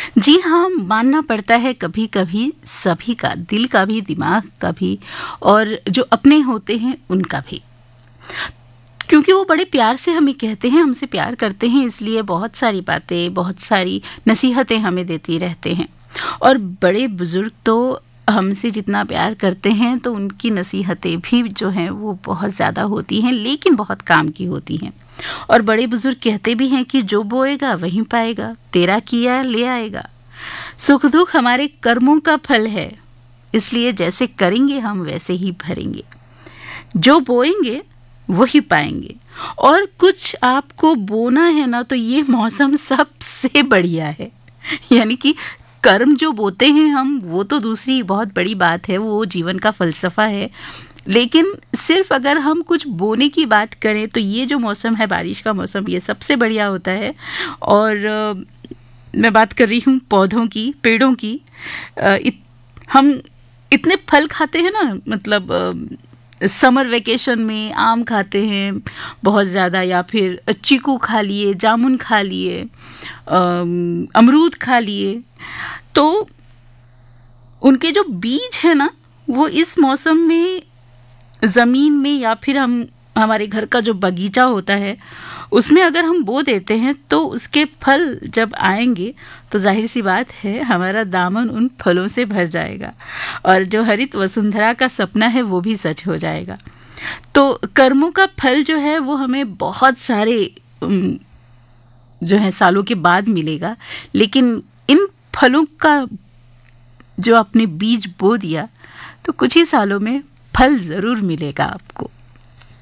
जी हाँ, मानना पड़ता है कभी कभी सभी का, दिल का भी, दिमाग का भी, और जो अपने होते हैं उनका भी, क्योंकि वो बड़े प्यार से हमें कहते हैं, हमसे प्यार करते हैं, इसलिए बहुत सारी बातें, बहुत सारी नसीहतें हमें देती रहते हैं। और बड़े बुजुर्ग तो हमसे जितना प्यार करते हैं तो उनकी नसीहतें भी जो हैं वो बहुत ज़्यादा होती हैं, लेकिन बहुत काम की होती हैं। और बड़े बुजुर्ग कहते भी हैं कि जो बोएगा वहीं पाएगा, तेरा किया ले आएगा। सुख दुख हमारे कर्मों का फल है, इसलिए जैसे करेंगे हम वैसे ही भरेंगे। जो बोएंगे वही पाएंगे। और कुछ आपको बोना है ना, तो ये मौसम सबसे बढ़िया है। यानी कि कर्म जो बोते हैं हम, वो तो दूसरी बहुत बड़ी बात है, वो जीवन का फलसफा है। लेकिन सिर्फ अगर हम कुछ बोने की बात करें तो ये जो मौसम है, बारिश का मौसम, ये सबसे बढ़िया होता है। और मैं बात कर रही हूँ पौधों की, पेड़ों की। हम इतने फल खाते हैं ना, मतलब समर वेकेशन में आम खाते हैं बहुत ज़्यादा, या फिर चीकू खा लिए, जामुन खा लिए, अमरूद खा लिए। तो उनके जो बीज है ना, वो इस मौसम में ज़मीन में, या फिर हमारे घर का जो बगीचा होता है उसमें अगर हम बो देते हैं तो उसके फल जब आएंगे तो जाहिर सी बात है हमारा दामन उन फलों से भर जाएगा, और जो हरित वसुंधरा का सपना है वो भी सच हो जाएगा। तो कर्मों का फल जो है वो हमें बहुत सारे जो है सालों के बाद मिलेगा, लेकिन इन फलों का जो आपने बीज बो दिया तो कुछ ही सालों में फल ज़रूर मिलेगा आपको।